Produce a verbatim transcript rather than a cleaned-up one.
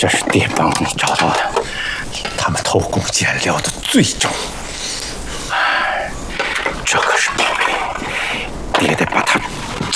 这是爹帮你找到的，他们偷工减料的罪证。